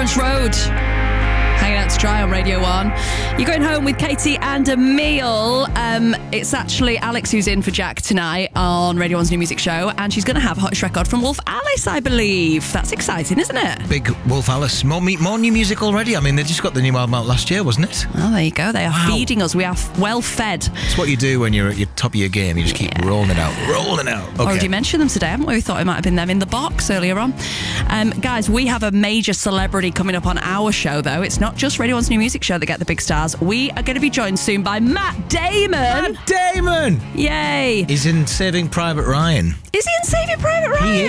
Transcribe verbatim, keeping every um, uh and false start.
Honest Road. Hanging out to dry on Radio one. You're going home with Katie and Emil. Um, it's actually Alex who's in for Jack tonight on Radio one's new music show, and she's going to have a hottest record from Wolf Alice, I believe. That's exciting, isn't it? Big Wolf Alice. More, more new music already. I mean, they just got the new album out last year, wasn't it? Oh, there you go. They are Wow. feeding us. We are well fed. It's what you do when you're at your top of your game. You just keep Yeah. rolling it out, rolling it out. Okay. Already mentioned them today, haven't we? We thought it might have been them in the box earlier on. Um, guys, we have a major celebrity coming up on our show, though. It's not just Radio one's new music show that get the big stars. We are going to be joined soon by Matt Damon. Matt Damon! Yay! He's in Saving Private Ryan. Is he in Saving Private Ryan? He